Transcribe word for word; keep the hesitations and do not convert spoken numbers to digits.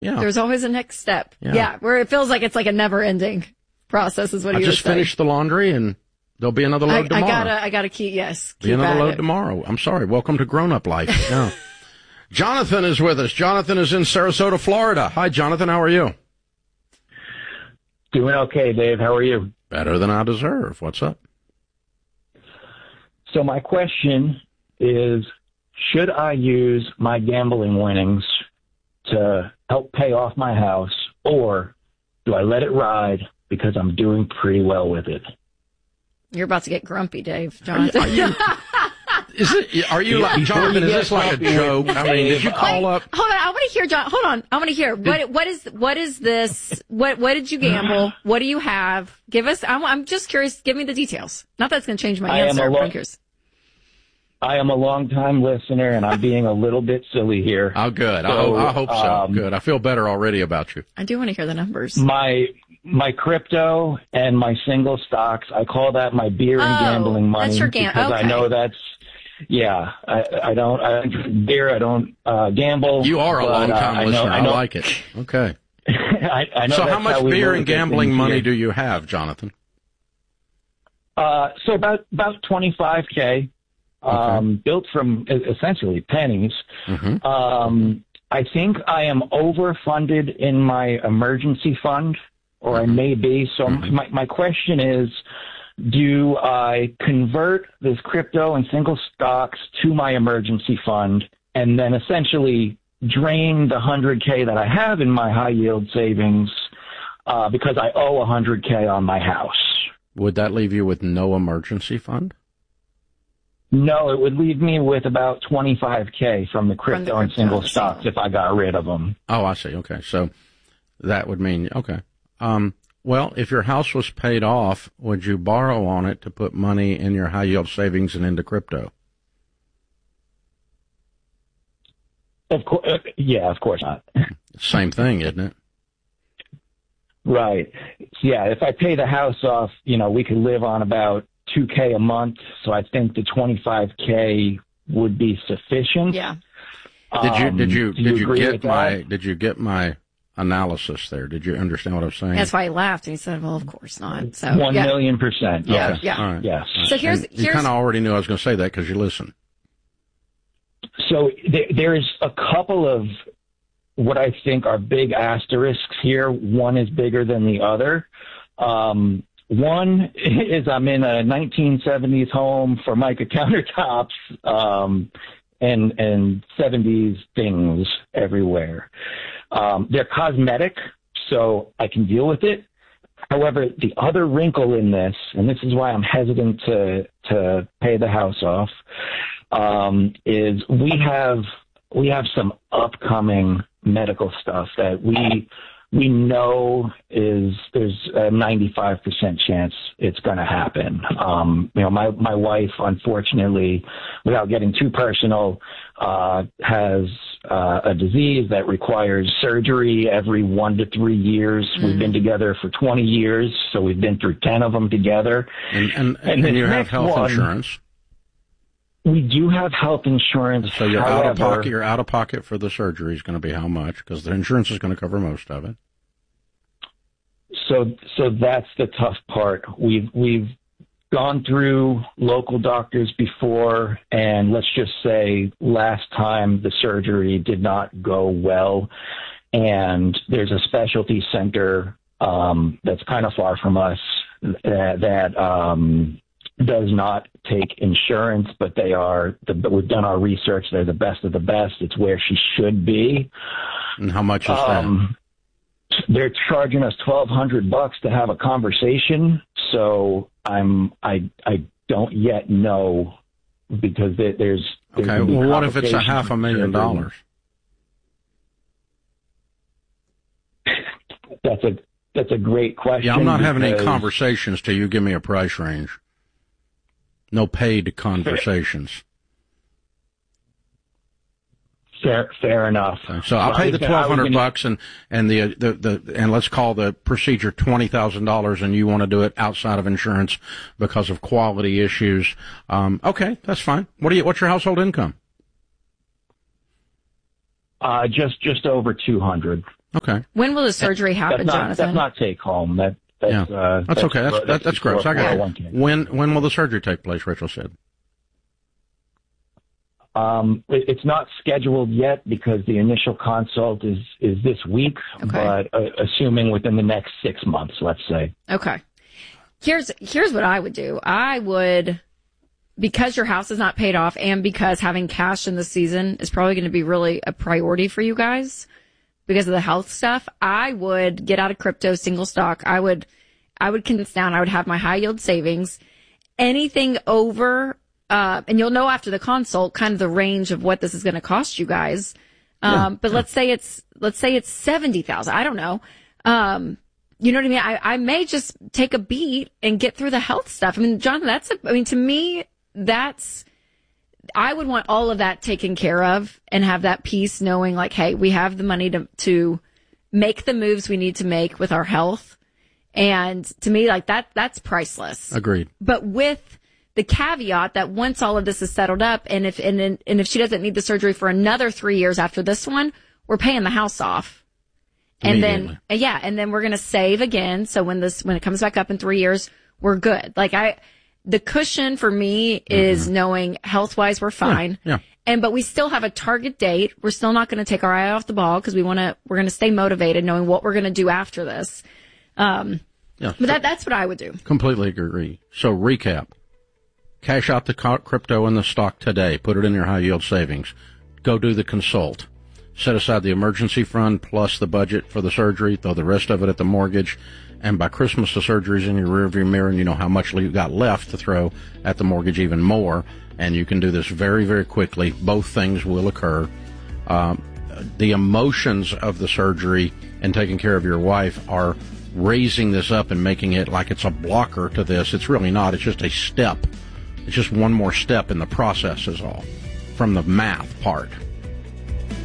Yeah. There's always a next step. Yeah. yeah, where it feels like it's like a never-ending process is what I you just finished the laundry and there'll be another load I, tomorrow. I gotta, I gotta keep, yes. Be Keep another load it. tomorrow. I'm sorry. Welcome to grown-up life. Yeah. Jonathan is with us. Jonathan is in Sarasota, Florida. Hi, Jonathan. How are you? Doing okay, Dave. How are you? Better than I deserve. What's up? So my question is, should I use my gambling winnings to help pay off my house, or do I let it ride because I'm doing pretty well with it? You're about to get grumpy, Dave, Jonathan. Are you, are you, is it, are you like, Jonathan, is this like a joke? I mean, did you call up? Hold on, I want to hear, John. Hold on, I want to hear. What, what is, what is this? What, what did you gamble? What do you have? Give us, I'm, I'm just curious. Give me the details. Not that it's going to change my I answer, am a but lo- I'm curious. I am a long-time listener, and I'm being a little bit silly here. Oh, good. I, So, hope, I hope so. um, Good. I feel better already about you. I do want to hear the numbers. My my crypto and my single stocks, I call that my beer and Oh, gambling money that's your gam- because okay. I know that's, yeah, I, I don't, I don't drink beer, I don't uh, gamble. You are a but, long-time uh, I listener. know, I, I know, like it. Okay. I, I know So that's how much we beer look and at gambling things money here. do you have, Jonathan? Uh, so about about twenty-five K, um, Okay. built from e- essentially pennies. Mm-hmm. Um, I think I am overfunded in my emergency fund, or Mm-hmm. I may be. So Mhm. my my question is, do I convert this crypto and single stocks to my emergency fund, and then essentially drain the one hundred K that I have in my high yield savings uh, because I owe one hundred K on my house? Would that leave you with no emergency fund? No, it would leave me with about twenty-five K from the crypto, From the and crypto single and stocks single. if I got rid of them. Oh, I see. Okay. So that would mean, okay. Um, well, if your house was paid off, would you borrow on it to put money in your high yield savings and into crypto? Of course, uh, yeah, of course not. Same thing, isn't it? Right. Yeah, if I pay the house off, you know, we could live on about two K a month, so I think the twenty-five K would be sufficient. Yeah. Did you Um, did you do did you agree get with my that? did you get my analysis there? Did you understand what I'm saying? That's why he laughed and he said, well, of course not. So, One yeah. million percent. Yes. Yeah. All right. Yes. So here's, And you here's, kind of already knew I was going to say that because you listen. So th- there's a couple of what I think are big asterisks here. One is bigger than the other. Um, one is I'm in a nineteen seventies home for mica countertops um, and and seventies things everywhere. Um, they're cosmetic, so I can deal with it. However, the other wrinkle in this, and this is why I'm hesitant to to pay the house off, um, is we have we have some upcoming medical stuff that we we know is there's a ninety-five percent chance it's going to happen. Um, you know, my my wife, unfortunately, without getting too personal, uh, has uh, a disease that requires surgery every one to three years. Mm. We've been together for twenty years, so we've been through ten of them together. And and, And and, this you have next health one- insurance, We do have health insurance. so your out of however- pocket your out of pocket for the surgery is going to be how much? Because the insurance is going to cover most of it. So, so that's the tough part. We've we've gone through local doctors before, and let's just say last time the surgery did not go well, and there's a specialty center um, that's kind of far from us that, that um, does not take insurance, but they are. The, we've done our research; they're the best of the best. It's where she should be. And how much is Um, they're charging us twelve hundred bucks to have a conversation. So I'm I I don't yet know because there, there's, that? there's Okay. gonna be Well, what if it's a complications half a with million surgery. dollars? That's a that's a great question. Yeah, I'm not having any because- conversations till you give me a price range. No paid conversations. Fair, fair enough. Okay. So I'll I pay was the gonna- I twelve was hundred gonna- bucks and and the the the and let's call the procedure twenty thousand dollars, and you want to do it outside of insurance because of quality issues. Um, okay, that's fine. What do you? What's your household income? Uh, just just over two hundred. Okay. When will the surgery happen, that's not, Jonathan? That's not take home. That, that's, yeah. uh, that's, that's okay. That's, that's, that's, that's gross. I got it. When, when will the surgery take place, Rachel said? Um, it, it's not scheduled yet because the initial consult is, is this week, okay. but uh, assuming within the next six months, let's say. Okay. Here's, here's what I would do. I would, because your house is not paid off and because having cash in the season is probably going to be really a priority for you guys because of the health stuff, I would get out of crypto single stock. I would, I would condense down. I would have my high yield savings. Anything over Uh, and you'll know after the consult kind of the range of what this is going to cost you guys. Um, yeah, but yeah. let's say it's, let's say it's seventy thousand. I don't know. Um, you know what I mean? I, I may just take a beat and get through the health stuff. I mean, Jonathan, that's, a, I mean, to me, that's, I would want all of that taken care of and have that peace knowing like, hey, we have the money to, to make the moves we need to make with our health. And to me, like that, that's priceless. Agreed. But with the caveat that once all of this is settled up, and if and, and if she doesn't need the surgery for another three years after this one, we're paying the house off, and then yeah, and then we're gonna save again. So when this when it comes back up in three years, we're good. Like I, the cushion for me is mm-hmm. knowing health wise we're fine, yeah, yeah. and but we still have a target date. We're still not going to take our eye off the ball because we want to. We're going to stay motivated, knowing what we're going to do after this. Um, yeah, but that that's what I would do. Completely agree. So recap. Cash out the crypto and the stock today. Put it in your high yield savings. Go do the consult. Set aside the emergency fund plus the budget for the surgery. Throw the rest of it at the mortgage. And by Christmas, the surgery's in your rearview mirror and you know how much you got left to throw at the mortgage even more. And you can do this very, very quickly. Both things will occur. Um, the emotions of the surgery and taking care of your wife are raising this up and making it like it's a blocker to this. It's really not. It's just a step. It's just one more step in the process is all, from the math part.